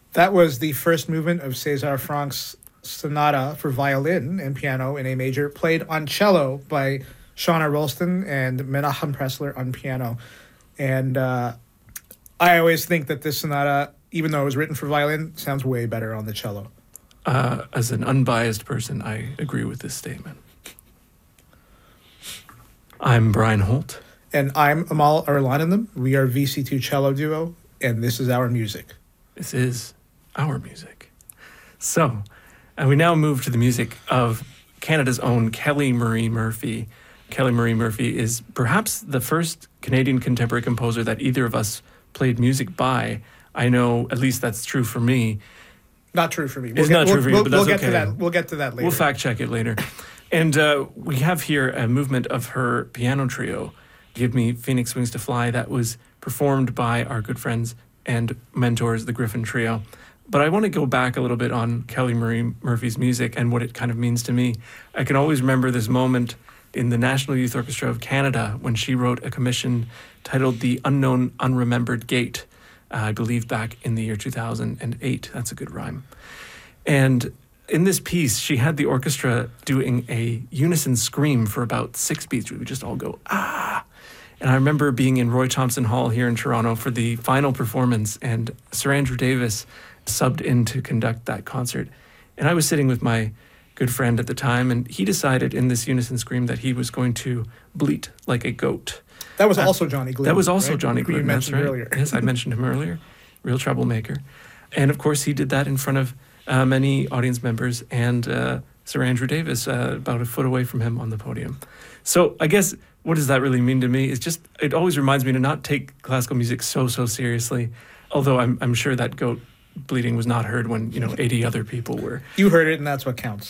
That was the first movement of César Franck's sonata for violin and piano in A major, played on cello by Shauna Rolston and Menachem Pressler on piano. And I always think that this sonata, even though it was written for violin, sounds way better on the cello. As an unbiased person, I agree with this statement. I'm Brian Holt. And I'm Amal Arlananam. We are VC2 Cello Duo, and this is our music. This is our music. So, and we now move to the music of Canada's own Kelly Marie Murphy. Kelly Marie Murphy is perhaps the first Canadian contemporary composer that either of us played music by. I know, at least that's true for me. Not true for me. It's not true for you, but that's okay. We'll get to that later. We'll fact check it later. And we have here a movement of her piano trio, Give Me Phoenix Wings to Fly, that was performed by our good friends and mentors, the Griffin Trio. But I want to go back a little bit on Kelly Marie Murphy's music and what it kind of means to me. I can always remember this moment in the National Youth Orchestra of Canada when she wrote a commission titled The Unknown Unremembered Gate, I believe back in the year 2008. That's a good rhyme. And in this piece, she had the orchestra doing a unison scream for about 6 beats. We would just all go, ah. And I remember being in Roy Thompson Hall here in Toronto for the final performance, and Sir Andrew Davis subbed in to conduct that concert. And I was sitting with my good friend at the time, and he decided in this unison scream that he was going to bleat like a goat. That was also Johnny Glidden. That was also right? Johnny Glidden, you mentioned that's right. earlier. Yes, I mentioned him earlier. Real troublemaker. And of course, he did that in front of many audience members and Sir Andrew Davis about a foot away from him on the podium. So I guess what does that really mean to me? It's just, it always reminds me to not take classical music so seriously. Although I'm sure that goat bleating was not heard when, 80 other people were. You heard it, and that's what counts.